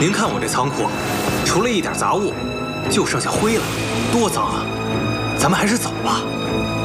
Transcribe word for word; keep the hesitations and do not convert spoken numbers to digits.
您看我这仓库，除了一点杂物，就剩下灰了，多脏啊！咱们还是走吧。